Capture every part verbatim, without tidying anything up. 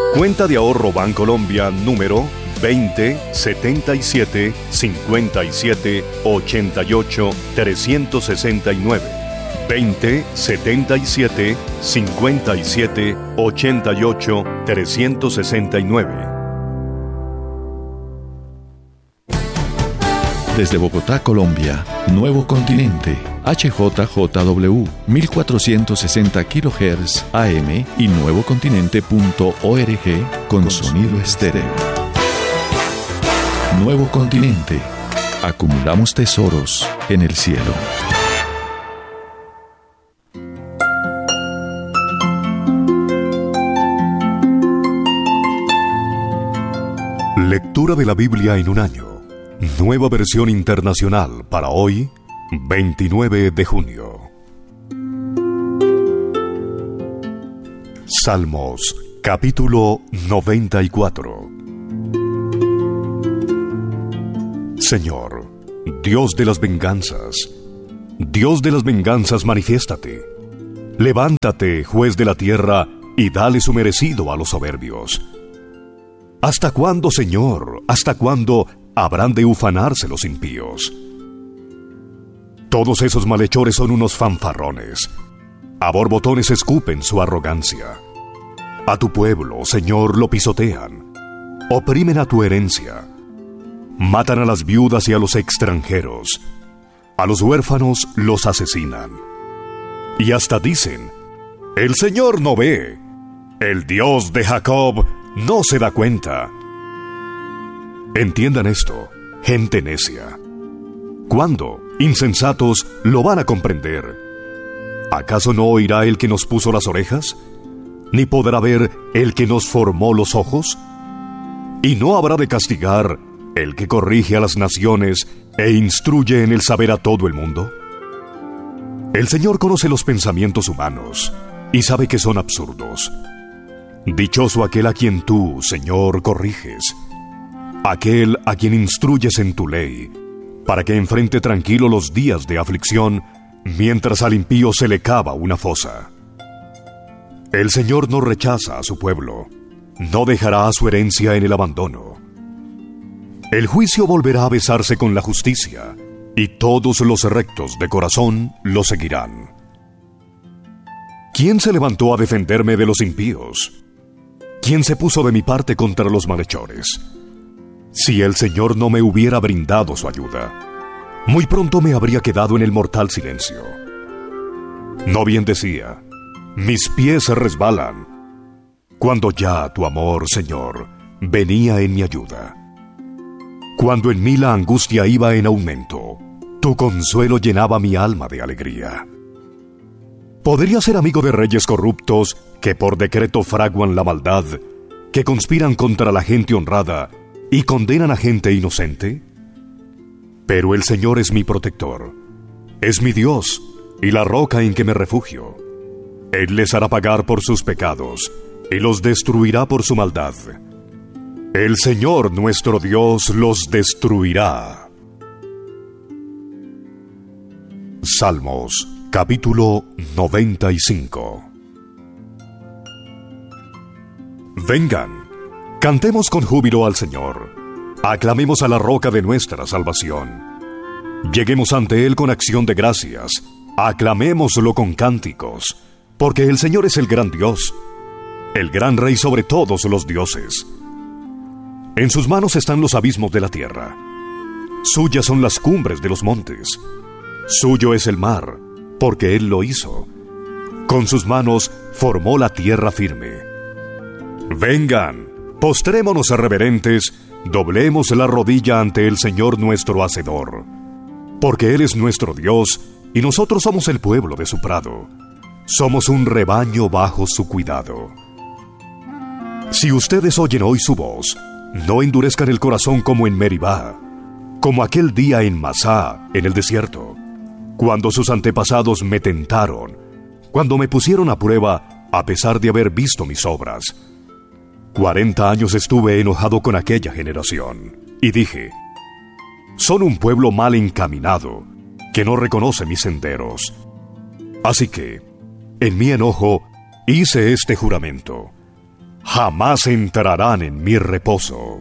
Cuenta de ahorro Bancolombia número veinte setenta y siete cincuenta y siete ochenta y ocho trescientos sesenta y nueve. veinte setenta y siete cincuenta y siete ochenta y ocho trescientos sesenta y nueve. Desde Bogotá, Colombia, Nuevo Continente, H J J W, mil cuatrocientos sesenta kilohertz A M y nuevocontinente punto org con, con sonido estéreo. Nuevo Continente. Acumulamos tesoros en el cielo. Lectura de la Biblia en un año. Nueva versión internacional para hoy, veintinueve de junio. Salmos, capítulo noventa y cuatro. Señor, Dios de las venganzas, Dios de las venganzas, manifiéstate. Levántate, juez de la tierra, y dale su merecido a los soberbios. ¿Hasta cuándo, Señor? ¿Hasta cuándo habrán de ufanarse los impíos? Todos esos malhechores son unos fanfarrones. A borbotones escupen su arrogancia. A tu pueblo, Señor, lo pisotean. Oprimen a tu herencia. Matan a las viudas y a los extranjeros. A los huérfanos los asesinan. Y hasta dicen: el Señor no ve. El Dios de Jacob no se da cuenta. Entiendan esto, gente necia. ¿Cuándo, insensatos, lo van a comprender? ¿Acaso no oirá el que nos puso las orejas? ¿Ni podrá ver el que nos formó los ojos? ¿Y no habrá de castigar el que corrige a las naciones e instruye en el saber a todo el mundo? El Señor conoce los pensamientos humanos y sabe que son absurdos. Dichoso aquel a quien tú, Señor, corriges, aquel a quien instruyes en tu ley, para que enfrente tranquilo los días de aflicción, mientras al impío se le cava una fosa. El Señor no rechaza a su pueblo, no dejará a su herencia en el abandono. El juicio volverá a besarse con la justicia, y todos los rectos de corazón lo seguirán. ¿Quién se levantó a defenderme de los impíos? ¿Quién se puso de mi parte contra los malhechores? Si el Señor no me hubiera brindado su ayuda, muy pronto me habría quedado en el mortal silencio. No bien decía: mis pies se resbalan, cuando ya tu amor, Señor, venía en mi ayuda. Cuando en mí la angustia iba en aumento, tu consuelo llenaba mi alma de alegría. ¿Podría ser amigo de reyes corruptos que por decreto fraguan la maldad, que conspiran contra la gente honrada y condenan a gente inocente? Pero el Señor es mi protector, es mi Dios y la roca en que me refugio. Él les hará pagar por sus pecados y los destruirá por su maldad. El Señor nuestro Dios los destruirá. Salmos, capítulo noventa y cinco. Vengan, cantemos con júbilo al Señor, aclamemos a la roca de nuestra salvación. Lleguemos ante Él con acción de gracias, aclamémoslo con cánticos, porque el Señor es el gran Dios, el gran Rey sobre todos los dioses. En sus manos están los abismos de la tierra, suyas son las cumbres de los montes, suyo es el mar, porque Él lo hizo. Con sus manos formó la tierra firme. Vengan, postrémonos reverentes, doblemos la rodilla ante el Señor nuestro Hacedor, porque Él es nuestro Dios y nosotros somos el pueblo de su prado. Somos un rebaño bajo su cuidado. Si ustedes oyen hoy su voz, no endurezcan el corazón como en Meribá, como aquel día en Masá, en el desierto, cuando sus antepasados me tentaron, cuando me pusieron a prueba a pesar de haber visto mis obras. Cuarenta años estuve enojado con aquella generación, y dije: son un pueblo mal encaminado, que no reconoce mis senderos. Así que, en mi enojo, hice este juramento: jamás entrarán en mi reposo.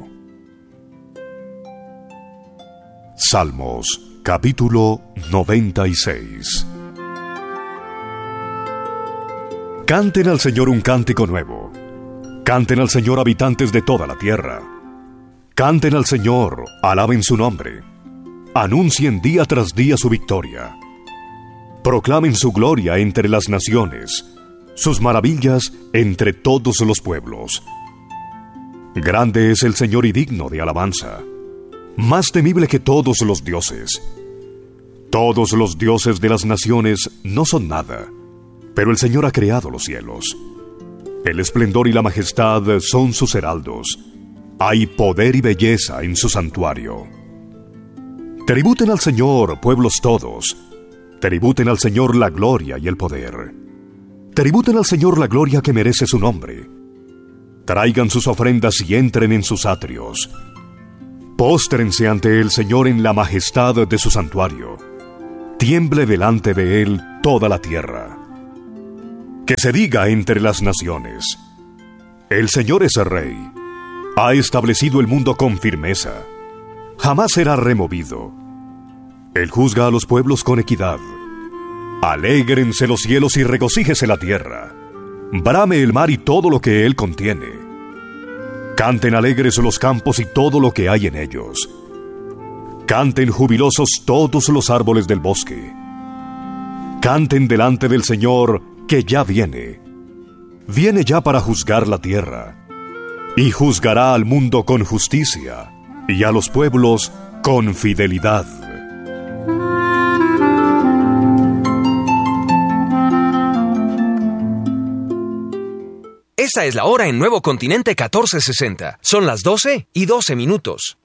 Salmos, capítulo noventa y seis. Canten al Señor un cántico nuevo. Canten al Señor, habitantes de toda la tierra. Canten al Señor, alaben su nombre. Anuncien día tras día su victoria. Proclamen su gloria entre las naciones, sus maravillas entre todos los pueblos. Grande es el Señor y digno de alabanza, más temible que todos los dioses. Todos los dioses de las naciones no son nada, pero el Señor ha creado los cielos. El esplendor y la majestad son sus heraldos. Hay poder y belleza en su santuario. Tributen al Señor, pueblos todos. Tributen al Señor la gloria y el poder. Tributen al Señor la gloria que merece su nombre. Traigan sus ofrendas y entren en sus atrios. Póstrense ante el Señor en la majestad de su santuario. Tiemble delante de Él toda la tierra. Que se diga entre las naciones: el Señor es el Rey. Ha establecido el mundo con firmeza. Jamás será removido. Él juzga a los pueblos con equidad. Alégrense los cielos y regocíjese la tierra. Brame el mar y todo lo que él contiene. Canten alegres los campos y todo lo que hay en ellos. Canten jubilosos todos los árboles del bosque. Canten delante del Señor, que ya viene. Viene ya para juzgar la tierra. Y juzgará al mundo con justicia, y a los pueblos con fidelidad. Esta es la hora en Nuevo Continente catorce sesenta. Son las doce y doce minutos.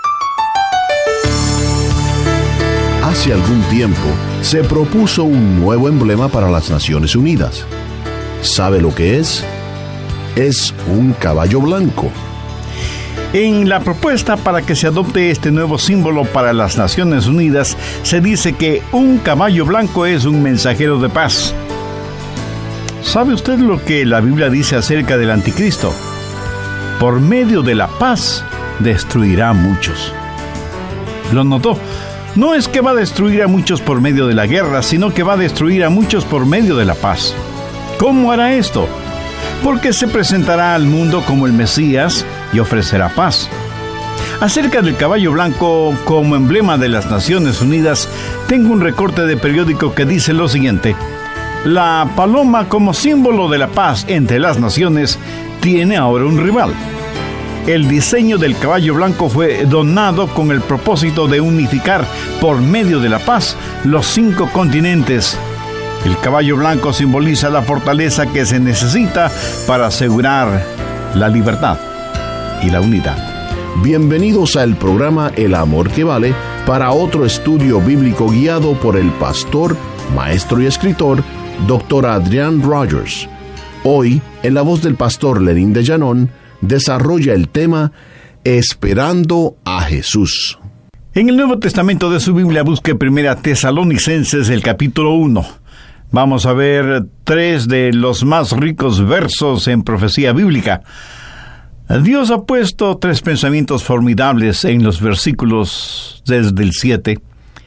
Hace algún tiempo se propuso un nuevo emblema para las Naciones Unidas. ¿Sabe lo que es? Es un caballo blanco. En la propuesta para que se adopte este nuevo símbolo para las Naciones Unidas, se dice que un caballo blanco es un mensajero de paz. ¿Sabe usted lo que la Biblia dice acerca del anticristo? Por medio de la paz, destruirá a muchos. ¿Lo notó? No es que va a destruir a muchos por medio de la guerra, sino que va a destruir a muchos por medio de la paz. ¿Cómo hará esto? Porque se presentará al mundo como el Mesías y ofrecerá paz. Acerca del caballo blanco como emblema de las Naciones Unidas, tengo un recorte de periódico que dice lo siguiente: la paloma como símbolo de la paz entre las naciones tiene ahora un rival. El diseño del caballo blanco fue donado con el propósito de unificar por medio de la paz los cinco continentes. El caballo blanco simboliza la fortaleza que se necesita para asegurar la libertad y la unidad. Bienvenidos al programa El Amor que Vale, para otro estudio bíblico guiado por el pastor, maestro y escritor, doctor Adrian Rogers. Hoy, en la voz del pastor Lenín de Llanón, desarrolla el tema Esperando a Jesús. En el Nuevo Testamento de su Biblia, busque Primera Tesalonicenses, el capítulo uno. Vamos a ver tres de los más ricos versos en profecía bíblica. Dios ha puesto tres pensamientos formidables en los versículos desde el siete.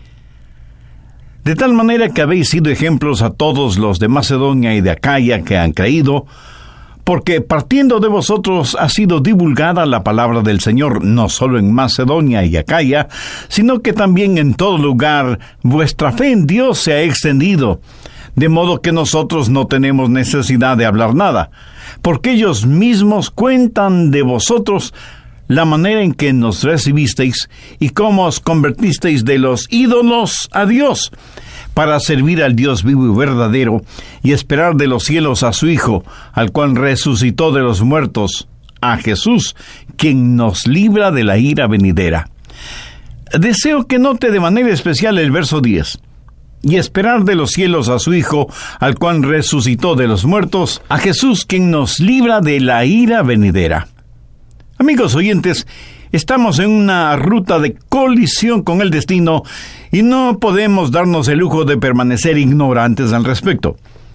De tal manera que habéis sido ejemplos a todos los de Macedonia y de Acaya que han creído, porque partiendo de vosotros ha sido divulgada la palabra del Señor, no solo en Macedonia y Acaya, sino que también en todo lugar vuestra fe en Dios se ha extendido, de modo que nosotros no tenemos necesidad de hablar nada, porque ellos mismos cuentan de vosotros la manera en que nos recibisteis y cómo os convertisteis de los ídolos a Dios, para servir al Dios vivo y verdadero, y esperar de los cielos a su Hijo, al cual resucitó de los muertos, a Jesús, quien nos libra de la ira venidera. Deseo que note de manera especial el verso diez. Y esperar de los cielos a su Hijo, al cual resucitó de los muertos, a Jesús, quien nos libra de la ira venidera. Amigos oyentes, estamos en una ruta de colisión con el destino y no podemos darnos el lujo de permanecer ignorantes al respecto.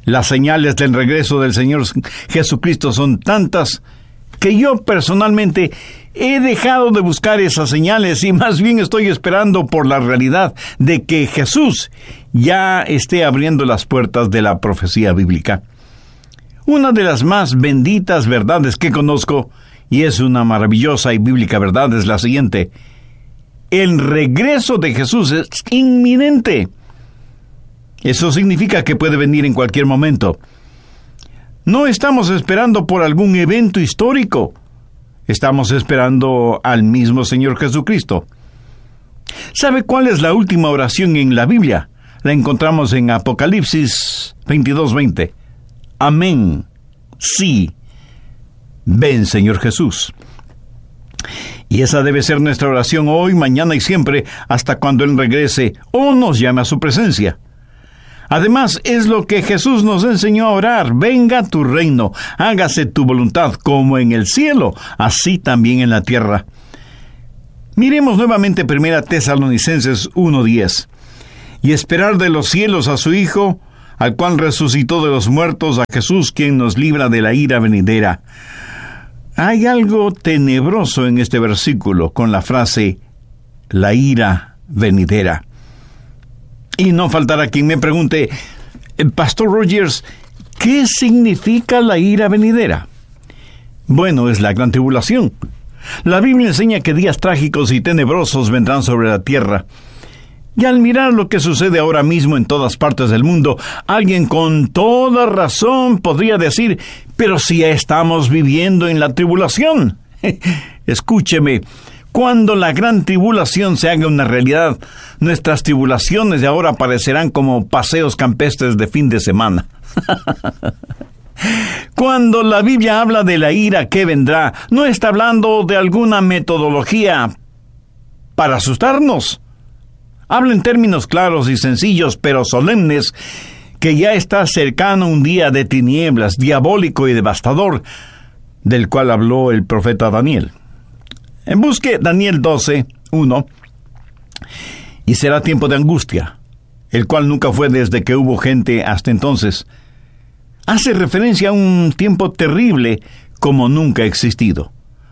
Las señales del regreso del Señor Jesucristo son tantas que yo personalmente he dejado de buscar esas señales y más bien estoy esperando por la realidad de que Jesús ya esté abriendo las puertas de la profecía bíblica. Una de las más benditas verdades que conozco, y es una maravillosa y bíblica verdad, es la siguiente: el regreso de Jesús es inminente. Eso significa que puede venir en cualquier momento. No estamos esperando por algún evento histórico. Estamos esperando al mismo Señor Jesucristo. ¿Sabe cuál es la última oración en la Biblia? La encontramos en Apocalipsis veintidós veinte. Amén. Sí. Ven, Señor Jesús. Y esa debe ser nuestra oración hoy, mañana y siempre, hasta cuando Él regrese o nos llame a su presencia. Además, es lo que Jesús nos enseñó a orar: venga tu reino, hágase tu voluntad, como en el cielo, así también en la tierra. Miremos nuevamente Primera Tesalonicenses uno diez. Y esperar de los cielos a su Hijo, al cual resucitó de los muertos, a Jesús, quien nos libra de la ira venidera. Hay algo tenebroso en este versículo con la frase la ira venidera. Y no faltará quien me pregunte: Pastor Rogers, ¿qué significa la ira venidera? Bueno, es la gran tribulación. La Biblia enseña que días trágicos y tenebrosos vendrán sobre la tierra. Y al mirar lo que sucede ahora mismo en todas partes del mundo, alguien con toda razón podría decir: pero si ya estamos viviendo en la tribulación. Escúcheme, cuando la gran tribulación se haga una realidad, nuestras tribulaciones de ahora parecerán como paseos campestres de fin de semana. Cuando la Biblia habla de la ira que vendrá, no está hablando de alguna metodología para asustarnos. Habla en términos claros y sencillos, pero solemnes, que ya está cercano un día de tinieblas, diabólico y devastador, del cual habló el profeta Daniel. Busque Daniel doce, uno. Y será tiempo de angustia, el cual nunca fue desde que hubo gente hasta entonces. Hace referencia a un tiempo terrible como nunca ha existido.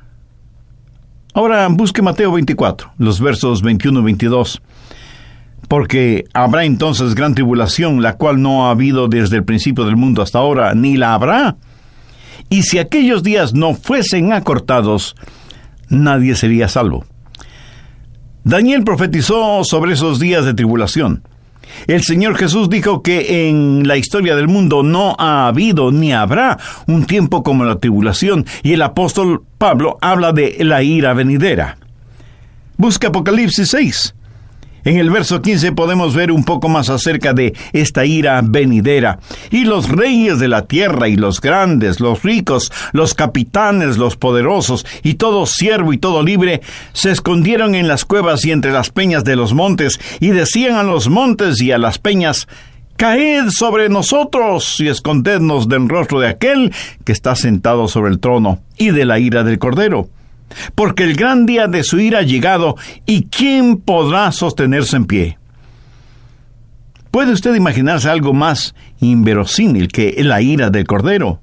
Ahora busque Mateo veinticuatro, los versos veintiuno y veintidós. Porque habrá entonces gran tribulación, la cual no ha habido desde el principio del mundo hasta ahora, ni la habrá. Y si aquellos días no fuesen acortados, nadie sería salvo. Daniel profetizó sobre esos días de tribulación. El Señor Jesús dijo que en la historia del mundo no ha habido ni habrá un tiempo como la tribulación, y el apóstol Pablo habla de la ira venidera. Busca Apocalipsis seis. En el verso quince podemos ver un poco más acerca de esta ira venidera. Y los reyes de la tierra, y los grandes, los ricos, los capitanes, los poderosos, y todo siervo y todo libre, se escondieron en las cuevas y entre las peñas de los montes, y decían a los montes y a las peñas: caed sobre nosotros y escondednos del rostro de aquel que está sentado sobre el trono, y de la ira del Cordero. Porque el gran día de su ira ha llegado, ¿y quién podrá sostenerse en pie? ¿Puede usted imaginarse algo más inverosímil que la ira del Cordero?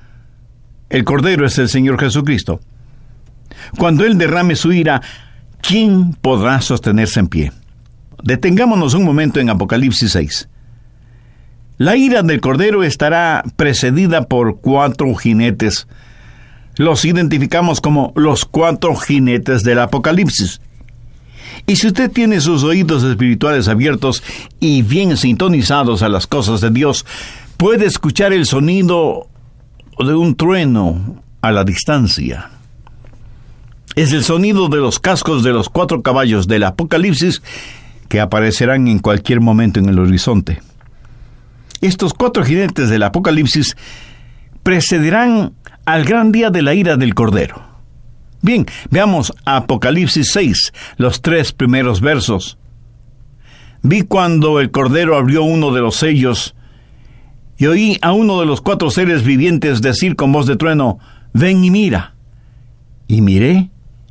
El Cordero es el Señor Jesucristo. Cuando Él derrame su ira, ¿quién podrá sostenerse en pie? Detengámonos un momento en Apocalipsis seis. La ira del Cordero estará precedida por cuatro jinetes. Los identificamos como los cuatro jinetes del Apocalipsis. Y si usted tiene sus oídos espirituales abiertos y bien sintonizados a las cosas de Dios, puede escuchar el sonido de un trueno a la distancia. Es el sonido de los cascos de los cuatro caballos del Apocalipsis que aparecerán en cualquier momento en el horizonte. Estos cuatro jinetes del Apocalipsis precederán al gran día de la ira del Cordero. Bien, veamos Apocalipsis seis, los tres primeros versos. Vi cuando el Cordero abrió uno de los sellos, y oí a uno de los cuatro seres vivientes decir con voz de trueno: ven y mira. Y miré,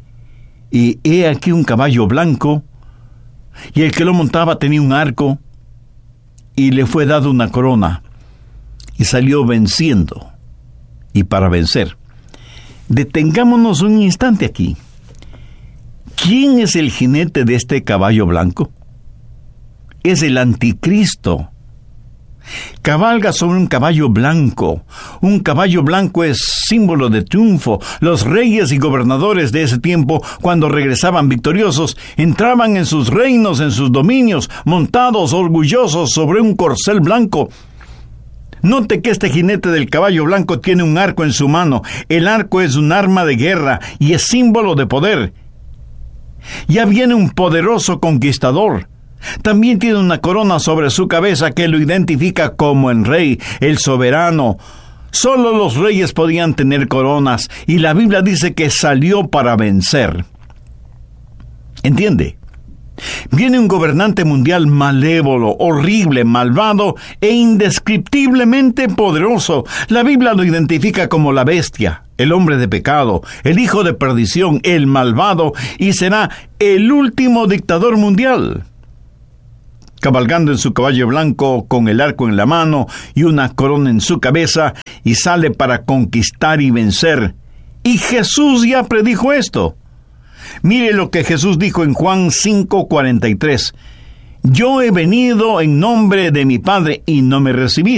y he aquí un caballo blanco, y el que lo montaba tenía un arco, y le fue dado una corona, y salió venciendo y para vencer. Detengámonos un instante aquí. ¿Quién es el jinete de este caballo blanco? Es el anticristo. Cabalga sobre un caballo blanco. Un caballo blanco es símbolo de triunfo. Los reyes y gobernadores de ese tiempo, cuando regresaban victoriosos, entraban en sus reinos, en sus dominios, montados orgullosos sobre un corcel blanco. Note que este jinete del caballo blanco tiene un arco en su mano. El arco es un arma de guerra y es símbolo de poder. Ya viene un poderoso conquistador. También tiene una corona sobre su cabeza que lo identifica como el rey, el soberano. Solo los reyes podían tener coronas, y la Biblia dice que salió para vencer. ¿Entiende? Viene un gobernante mundial malévolo, horrible, malvado e indescriptiblemente poderoso. La Biblia lo identifica como la bestia, el hombre de pecado, el hijo de perdición, el malvado, y será el último dictador mundial. Cabalgando en su caballo blanco, con el arco en la mano y una corona en su cabeza, y sale para conquistar y vencer. Y Jesús ya predijo esto. Mire lo que Jesús dijo en Juan cinco cuarenta y tres. Yo he venido en nombre de mi Padre y no me recibís.